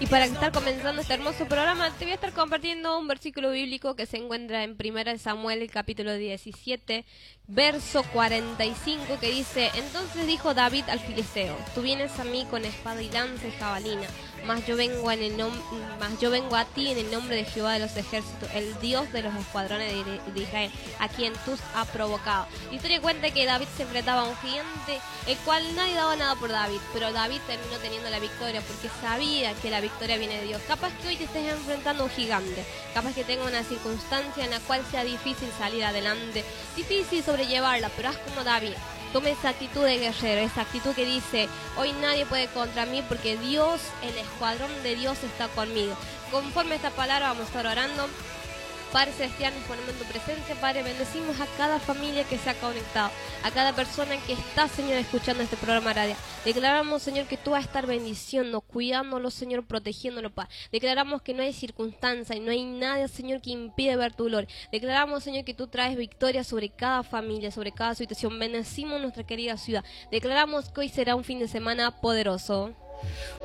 Y para estar comenzando este hermoso programa, te voy a estar compartiendo un versículo bíblico que se encuentra en 1 Samuel, el capítulo 17, verso 45, que dice: Entonces dijo David al filisteo: Tú vienes a mí con espada y lanza y jabalina, mas yo vengo a ti en el nombre de Jehová de los ejércitos, el Dios de los escuadrones de Israel, a quien tú has provocado. La historia cuenta que David se enfrentaba a un gigante, el cual nadie daba nada por David, pero David terminó teniendo la victoria porque sabía que la victoria viene de Dios. Capaz que hoy te estés enfrentando a un gigante, capaz que tenga una circunstancia en la cual sea difícil salir adelante, difícil sobrellevarla, pero haz como David. Toma esa actitud de guerrero, esa actitud que dice: hoy nadie puede contra mí porque Dios, el escuadrón de Dios está conmigo. Conforme a esta palabra vamos a estar orando. Padre Celestial, nos ponemos en tu presencia, Padre, bendecimos a cada familia que se ha conectado, a cada persona que está, Señor, escuchando este programa radial. Declaramos, Señor, que tú vas a estar bendiciendo, cuidándolo, Señor, protegiéndolo, Padre. Declaramos que no hay circunstancia y no hay nada, Señor, que impide ver tu gloria. Declaramos, Señor, que tú traes victoria sobre cada familia, sobre cada situación. Bendecimos nuestra querida ciudad. Declaramos que hoy será un fin de semana poderoso.